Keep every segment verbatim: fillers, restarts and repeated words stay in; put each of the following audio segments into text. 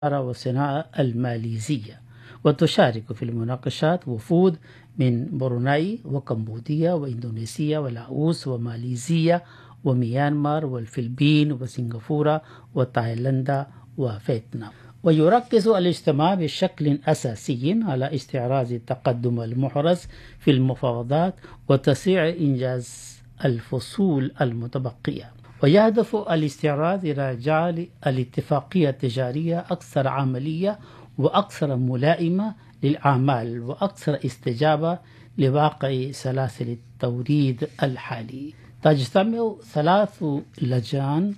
والصناعة الماليزية، وتشارك في المناقشات وفود من بروناي وكمبوديا وإندونيسيا ولاوس وماليزيا وميانمار والفلبين وسنغافورة وتايلاندا وفيتنام. ويركز الاجتماع بشكل أساسي على استعراض التقدم المحرز في المفاوضات وتسريع إنجاز الفصول المتبقية، ويهدف الاستعراض إلى جعل الاتفاقية التجارية أكثر عملية وأكثر ملائمة للأعمال وأكثر استجابة لواقع سلاسل التوريد الحالي. تجتمع ثلاث لجان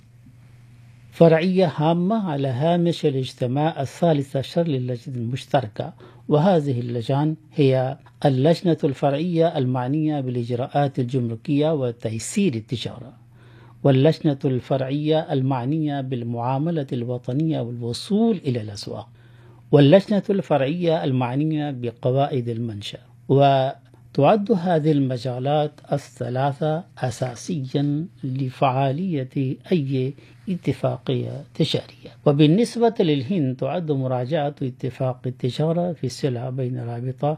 فرعية هامة على هامش الاجتماع الثالث عشر للجنة المشتركة، وهذه اللجان هي اللجنة الفرعية المعنية بالإجراءات الجمركية وتيسير التجارة، واللجنة الفرعية المعنية بالمعاملة الوطنية والوصول إلى الأسواق، واللجنة الفرعية المعنية بقواعد المنشأ. وتعد هذه المجالات الثلاثة أساسيا لفعالية أي اتفاقية تجارية. وبالنسبة للهند تعد مراجعة اتفاق التجارة في السلع بين رابطة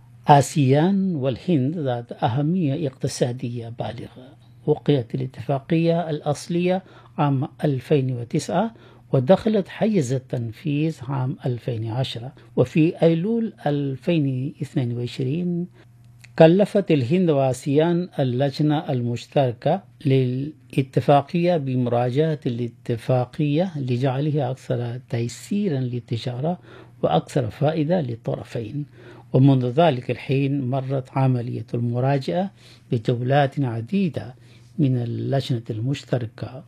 آسيان والهند ذات أهمية اقتصادية بالغة. وقعت الاتفاقية الأصلية عام ألفين وتسعة ودخلت حيز التنفيذ عام ألفين وعشرة، وفي أيلول ألفين واثنين وعشرين كلفت الهند وآسيان اللجنة المشتركة للاتفاقية بمراجعة الاتفاقية لجعلها أكثر تيسيرا للتجارة وأكثر فائدة للطرفين. ومنذ ذلك الحين مرت عملية المراجعة بجولات عديدة من اللجنة المشتركة،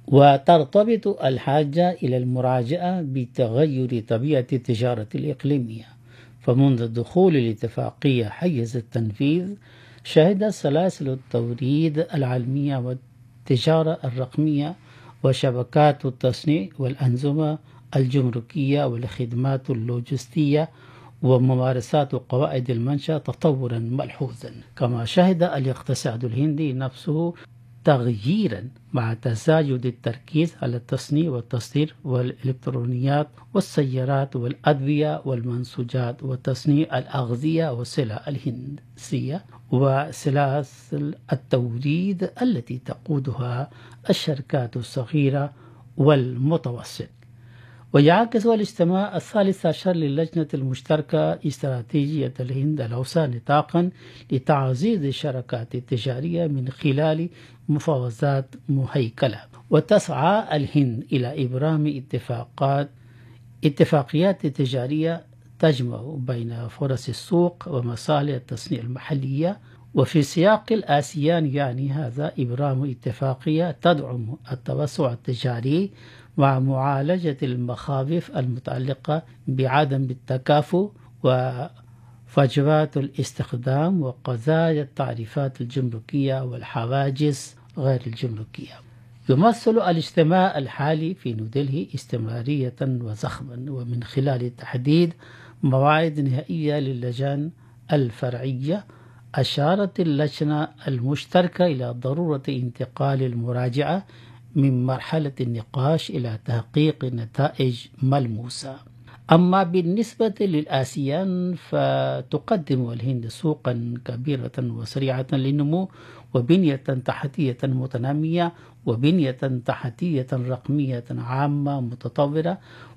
وترتبط الحاجة إلى المراجعة بتغير طبيعة التجارة الإقليمية. فمنذ دخول الاتفاقية حيز التنفيذ شهد سلاسل التوريد العالمية والتجارة الرقمية وشبكات التصنيع والأنظمة الجمركية والخدمات اللوجستية وممارسات قواعد المنشأ تطورا ملحوظا. كما شهد الاقتصاد الهندي نفسه تغييرا مع تزايد التركيز على التصنيع والتصدير والإلكترونيات والسيارات والأدوية والمنسوجات وتصنيع الأغذية والسلع الهندسية وسلاسل التوريد التي تقودها الشركات الصغيرة والمتوسط. ويعكس الاجتماع الثالث عشر للجنة المشتركة استراتيجية الهند الأوسع نطاقا لتعزيز الشراكات التجارية من خلال مفاوضات مهيكلة. وتسعى الهند إلى إبرام اتفاقات اتفاقيات تجارية تجمع بين فرص السوق ومصالح التصنيع المحلية. وفي سياق الآسيان يعني هذا إبرام اتفاقية تدعم التوسع التجاري مع معالجة المخاوف المتعلقة بعدم التكافؤ وفجوات الاستخدام وقضايا التعريفات الجمركية والحواجز غير الجمركية. يمثل الاجتماع الحالي في نيودلهي استمرارية وزخما، ومن خلال تحديد مواعيد نهائية للجان الفرعية أشارت اللجنة المشتركة إلى ضرورة انتقال المراجعة من مرحلة النقاش إلى تحقيق نتائج ملموسة. أما بالنسبة للآسيان فتقدم الهند سوقا كبيرة وسريعة للنمو وبنية تحتية متنامية وبنية تحتية رقمية عامة متطورة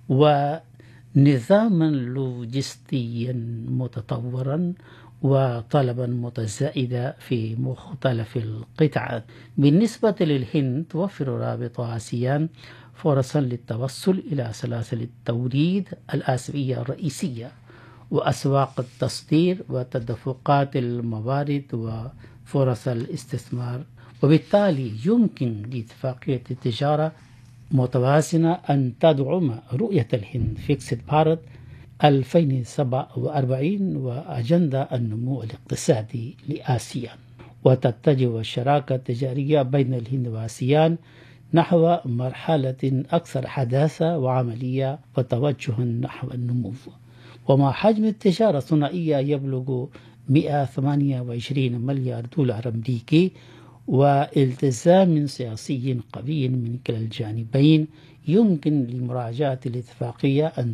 ونظاما لوجستيا متطورا وطلبا متزايدا في مختلف القطاعات. بالنسبة للهند توفر رابطة آسيان فرصا للتوصل إلى سلاسل التوريد الآسيوية الرئيسية وأسواق التصدير وتدفقات الموارد وفرص الاستثمار، وبالتالي يمكن لاتفاقية التجارة متوازنة أن تدعم رؤية الهند فيكسد بارت ألفين وسبعة وأربعين وأجندة النمو الاقتصادي لآسيا. وتتجه الشراكة التجارية بين الهند وآسيان نحو مرحلة أكثر حداثة وعملية وتوجها نحو النمو. ومع حجم التجارة الثنائية يبلغ مئة وثمانية وعشرين مليار دولار أمريكي والتزام سياسي قوي من كلا الجانبين يمكن لمراجعة الاتفاقية أن